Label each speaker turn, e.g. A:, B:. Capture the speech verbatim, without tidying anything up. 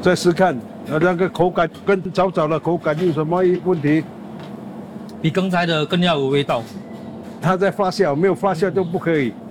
A: 再试看，呃，那个口感跟早早的口感有什么问题？
B: 比刚才的更要有味道。
A: 它在发酵，没有发酵就不可以。